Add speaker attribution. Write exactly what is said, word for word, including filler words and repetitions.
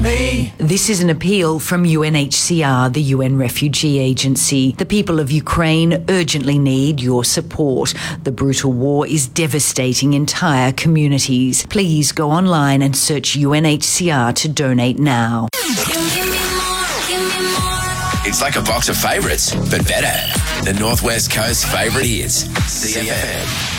Speaker 1: me.
Speaker 2: This is an appeal from U N H C R, the U N Refugee Agency. The people of Ukraine urgently need your support. The brutal war is devastating entire communities. Please go online and search U N H C R to donate now.
Speaker 1: It's like a box of favourites, but better. The Northwest Coast favourite is C F M.